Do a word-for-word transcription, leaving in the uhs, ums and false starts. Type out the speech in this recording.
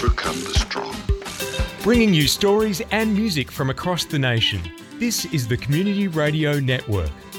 overcome the strong. Bringing you stories and music from across the nation. This is the Community Radio Network.